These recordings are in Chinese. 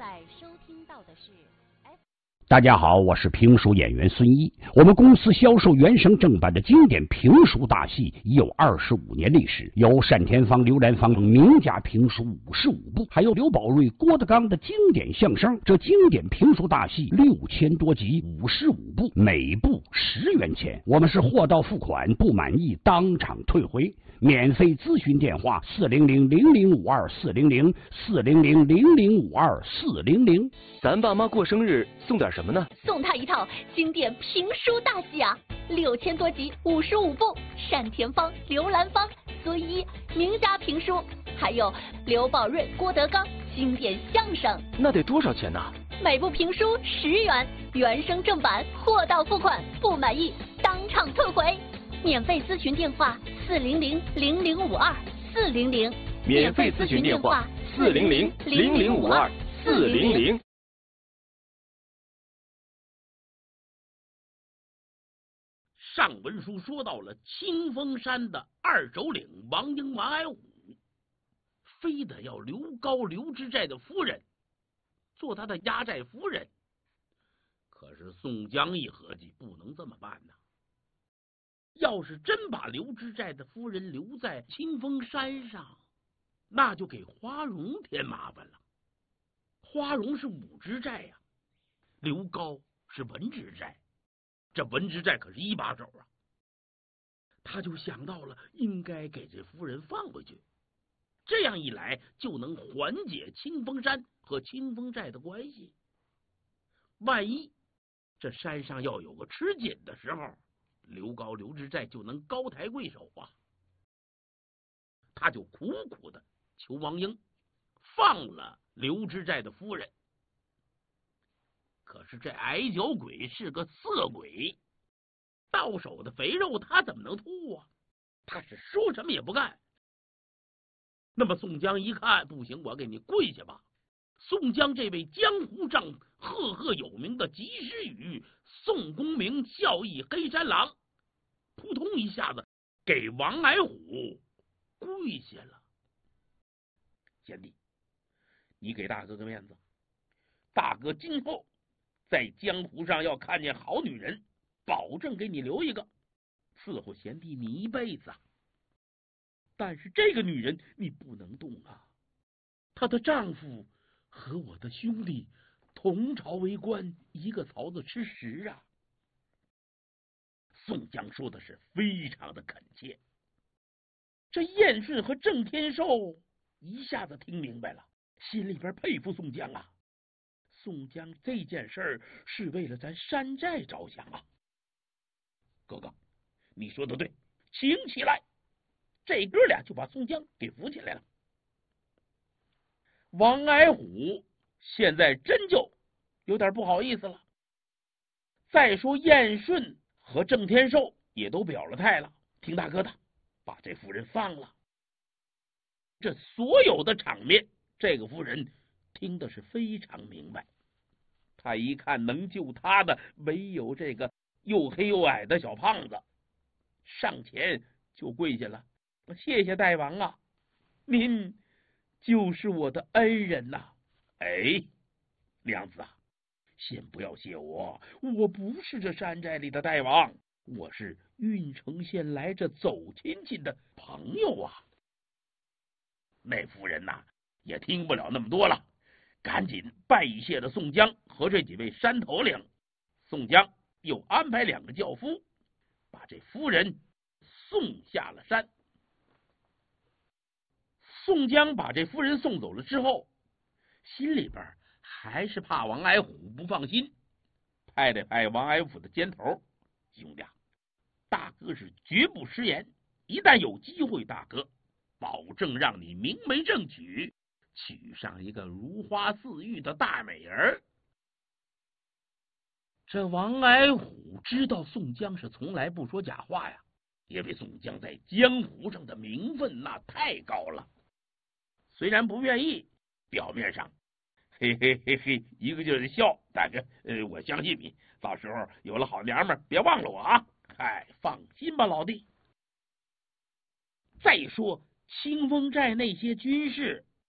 在收听到的是大家好，我是评书演员孙一。我们公司销售原声正版的经典评书大戏已有25年历史，有单田芳、刘兰芳名家评书55部，还有刘宝瑞、郭德纲的经典相声。这经典评书大戏6000多集，55部，每部10元钱。我们是货到付款，不满意当场退回。免费咨询电话400-0052-400，400-0052-400。 咱爸妈过生日送点什么呢？ 送他一套经典评书大戏啊，6000多集55部，单田芳、刘兰芳、孙一名家评书，还有刘宝瑞、郭德纲经典相声。 那得多少钱呢？ 每部评书10元，原声正版，货到付款，不满意当场退回。免费咨询电话400-0052-400， 免费咨询电话400-0052-400。 上文书说到了清风山的二首领王英、王矮虎，非得要刘高、刘知寨的夫人做他的压寨夫人。可是宋江一合计，不能这么办呢。要是真把刘知寨的夫人留在清风山上，那就给花荣添麻烦了。花荣是武知寨呀，刘高是文知寨，这文知寨可是一把手啊。他就想到了应该给这夫人放回去，这样一来就能缓解清风山和清风寨的关系。万一这山上要有个吃紧的时候，刘高、刘知寨就能高抬贵手啊。他就苦苦的求王英放了刘知寨的夫人。可是这矮脚鬼是个色鬼，到手的肥肉他怎么能吐啊？他是说什么也不干。那么宋江一看不行，我给你跪下吧。宋江这位江湖上赫赫有名的及时雨宋公明孝义黑山狼，扑通一下子给王矮虎跪下了。贤弟，你给大哥个面子，大哥今后在江湖上要看见好女人，保证给你留一个，伺候贤弟你一辈子。但是这个女人你不能动啊，她的丈夫和我的兄弟同朝为官，一个槽子吃食啊。宋江说的是非常的恳切。这燕顺和郑天寿一下子听明白了，心里边佩服宋江啊。宋江这件事儿是为了咱山寨着想啊。哥哥，你说的对，请起来。这哥俩就把宋江给扶起来了。王矮虎现在真就有点不好意思了。再说燕顺和郑天寿也都表了态了，听大哥的，把这夫人放了。这所有的场面，这个夫人听的是非常明白。他一看能救他的唯有这个又黑又矮的小胖子，上前就跪下了，谢谢大王啊，您就是我的恩人呐。哎，娘子啊，先不要谢我，我不是这山寨里的大王，我是郓城县来这走亲戚的朋友啊。那夫人呐，也听不了那么多了，赶紧拜谢了宋江和这几位山头领。宋江又安排2个轿夫，把这夫人送下了山。宋江把这夫人送走了之后，心里边还是怕王矮虎不放心，拍了拍王矮虎的肩头，兄弟啊，大哥是绝不食言，一旦有机会，大哥保证让你明媒正娶，娶上一个如花似玉的大美人。这王矮虎知道宋江是从来不说假话呀，因为宋江在江湖上的名分那太高了。虽然不愿意，表面上嘿嘿嘿嘿一个劲儿的笑，大哥，我相信你，到时候有了好娘们别忘了我啊。嗨，放心吧，老弟。再说清风寨那些军士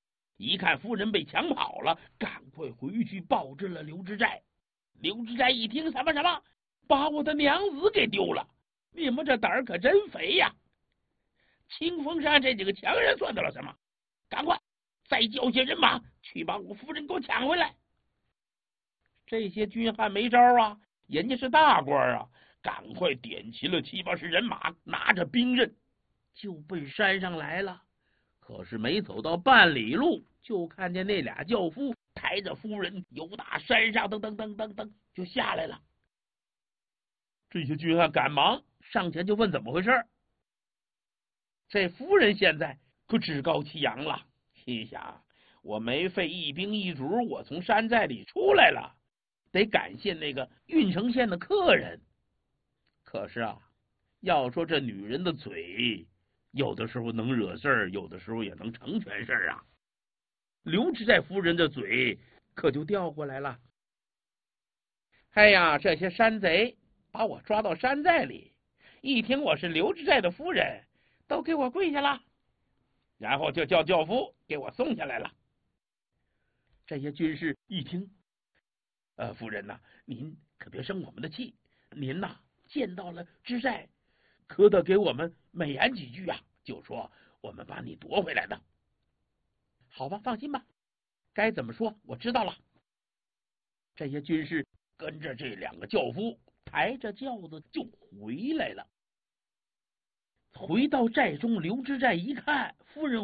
一看夫人被抢跑了，赶快回去报知了刘知寨。刘知寨一听，什么，把我的娘子给丢了！你们这胆儿可真肥呀！清风山这几个强人算得了什么？赶快再叫些人马去把我夫人给我抢回来！这些军汉没招啊，人家是大官啊，赶快点齐了7、80人马，拿着兵刃就奔山上来了。可是没走到半里路，就看见那俩轿夫抬着夫人由大山上噔就下来了。这些军汉赶忙上前就问怎么回事。这夫人现在可趾高气扬了，心想我没费一兵一卒，我从山寨里出来了，得感谢那个郓城县的客人。可是啊，要说这女人的嘴，有的时候能惹事儿，有的时候也能成全事儿啊。刘知寨夫人的嘴可就调过来了。哎呀，这些山贼把我抓到山寨里，一听我是刘知寨的夫人，都给我跪下了，然后就叫轿夫给我送下来了。这些军士一听，夫人呐，您可别生我们的气，您呐见到了知寨，可得给我们美言几句啊，就说我们把你夺回来的。好吧，放心吧，该怎么说我知道了。这些军士跟着这2个轿夫抬着轿子就回来了。回到寨中，刘知寨一看夫人